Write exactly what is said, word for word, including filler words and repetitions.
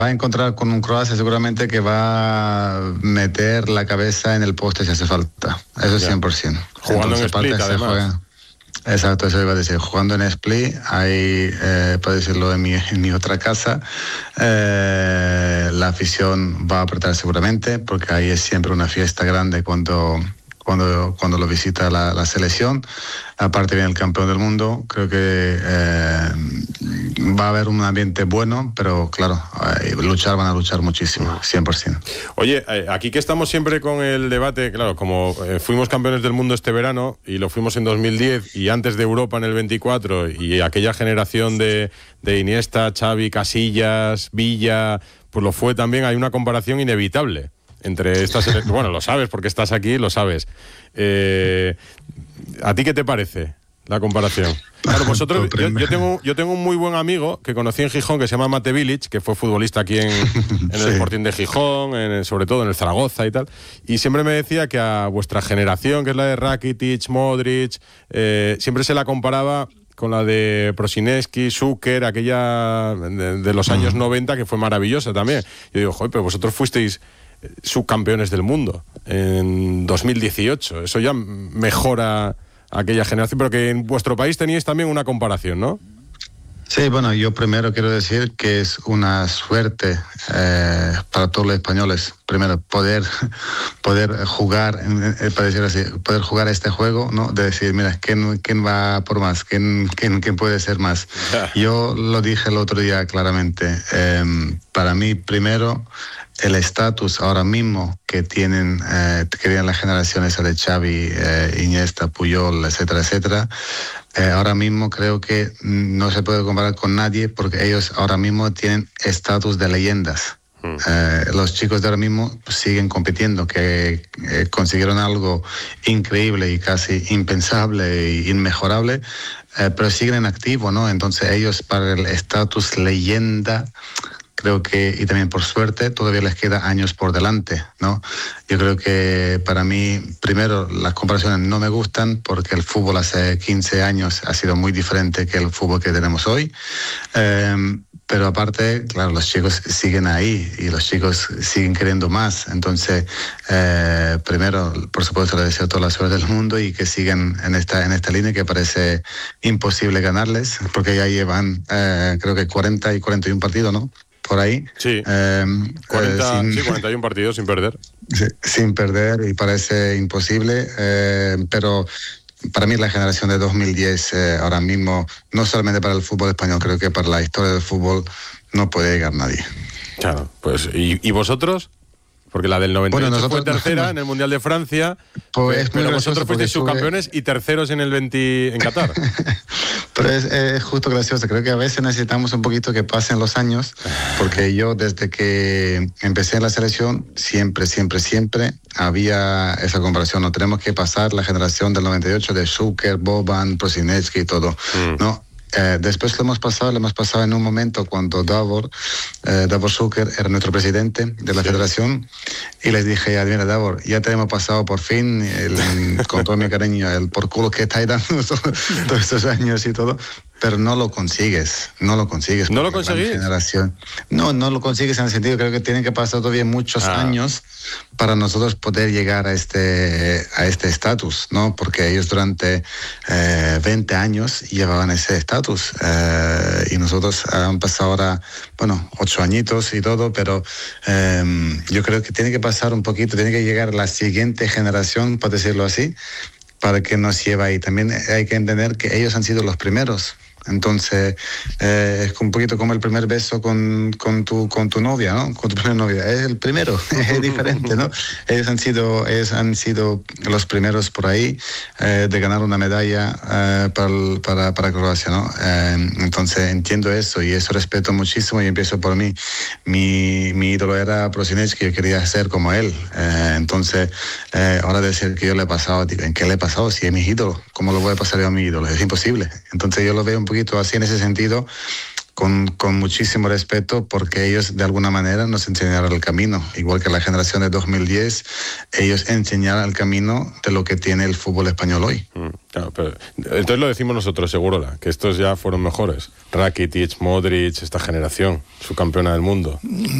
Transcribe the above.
va a encontrar con un Croacia seguramente que va a meter la cabeza en el poste si hace falta. Eso es cien por ciento. Jugando en Split, además. Juega, exacto, eso iba a decir. Jugando en Split, hay, eh, para decirlo en mi, en mi otra casa, eh, la afición va a apretar seguramente, porque ahí es siempre una fiesta grande cuando... Cuando, cuando lo visita la, la selección. Aparte viene el campeón del mundo, creo que eh, va a haber un ambiente bueno, pero claro, eh, luchar van a luchar muchísimo, cien por ciento. Oye, eh, aquí que estamos siempre con el debate, claro, como eh, fuimos campeones del mundo este verano y lo fuimos en dos mil diez y antes de Europa en el veinticuatro y aquella generación de, de Iniesta, Xavi, Casillas, Villa, pues lo fue también, hay una comparación inevitable entre estas, bueno, lo sabes porque estás aquí, lo sabes. Eh, ¿A ti qué te parece la comparación? Claro, vosotros, yo, yo, tengo, yo tengo un muy buen amigo que conocí en Gijón que se llama Mate Village, que fue futbolista aquí en, en el sí. Sporting de Gijón, en, sobre todo en el Zaragoza y tal, y siempre me decía que a vuestra generación, que es la de Rakitic, Modric, eh, siempre se la comparaba con la de Prosineski, Zucker, aquella de, de los años noventa, que fue maravillosa también. Yo digo, joder, pero vosotros fuisteis subcampeones del mundo en dos mil dieciocho, eso ya mejora aquella generación, pero que en vuestro país teníais también una comparación, ¿no? Sí, bueno, yo primero quiero decir que es una suerte eh, para todos los españoles, primero poder poder jugar, eh, para decir así, poder jugar este juego, ¿no? De decir, mira, ¿quién, quién va por más? ¿Quién, quién, quién puede ser más? Yo lo dije el otro día claramente, eh, para mí primero el estatus ahora mismo que tienen, eh, que tienen las generaciones de Xavi, eh, Iniesta, Puyol, etcétera, etcétera, eh, ahora mismo creo que no se puede comparar con nadie porque ellos ahora mismo tienen estatus de leyendas. Mm. Eh, los chicos de ahora mismo siguen compitiendo, que eh, consiguieron algo increíble y casi impensable e inmejorable, eh, pero siguen en activo, ¿no? Entonces ellos para el estatus leyenda, creo que, y también por suerte, todavía les queda años por delante, ¿no? Yo creo que para mí, primero, las comparaciones no me gustan porque el fútbol hace quince años ha sido muy diferente que el fútbol que tenemos hoy. Eh, pero aparte, claro, los chicos siguen ahí y los chicos siguen queriendo más. Entonces, eh, primero, por supuesto, les deseo toda la suerte del mundo y que sigan en esta, en esta línea que parece imposible ganarles, porque ya llevan, eh, creo que cuarenta y cuarenta y uno partidos, ¿no? Por ahí. Sí, eh, cuarenta, eh, sin, sí, cuarenta y uno partidos sin perder. Sí, sin perder y parece imposible, eh, pero para mí la generación de dos mil diez eh, ahora mismo, no solamente para el fútbol español, creo que para la historia del fútbol no puede llegar nadie. Claro, pues ¿y, y vosotros? Porque la del noventa y ocho bueno, nosotros, fue tercera no, en el Mundial de Francia, pues, pero vosotros fuisteis subcampeones y terceros en el veinte en Qatar. Pero es, es justo gracioso, creo que a veces necesitamos un poquito que pasen los años, porque yo desde que empecé en la selección, siempre, siempre, siempre había esa comparación, no tenemos que pasar la generación del noventa y ocho de Zucker, Boban, Prosineski y todo, mm. ¿no? Eh, después lo hemos pasado, lo hemos pasado en un momento cuando Davor, eh, Davor Zucker era nuestro presidente de la sí. federación y les dije, mira Davor, ya te hemos pasado por fin, el, con todo mi cariño, el por culo que estáis dando todos estos años y todo, pero no lo consigues, no lo consigues. ¿No lo conseguís? Generación. No, no lo consigues en el sentido, creo que tienen que pasar todavía muchos ah. años para nosotros poder llegar a este a este estatus, ¿no? Porque ellos durante eh, veinte años llevaban ese estatus eh, y nosotros han pasado ahora, bueno, ocho añitos y todo, pero eh, yo creo que tiene que pasar un poquito, tiene que llegar la siguiente generación, por decirlo así, para que nos lleve ahí. También hay que entender que ellos han sido los primeros. Entonces, eh, es un poquito como el primer beso con, con, tu, con tu novia, ¿no? Con tu primera novia. Es el primero, es diferente, ¿no? Ellos han sido, ellos han sido los primeros por ahí eh, de ganar una medalla eh, para, para, para Croacia, ¿no? Eh, entonces, entiendo eso y eso respeto muchísimo y empiezo por mí. Mi, mi ídolo era Prosineski, yo quería ser como él. Eh, entonces, eh, ahora decir que yo le he pasado, digo, ¿en qué le he pasado? Si es mi ídolo, ¿cómo lo voy a pasar yo a mi ídolo? Es imposible. Entonces, yo lo veo un poquito así en ese sentido con, con muchísimo respeto, porque ellos de alguna manera nos enseñaron el camino, igual que la generación de dos mil diez, ellos enseñaron el camino de lo que tiene el fútbol español hoy. Mm, claro, pero, entonces lo decimos nosotros, Segurola, que estos ya fueron mejores. Rakitic, Modric, esta generación, su campeona del mundo.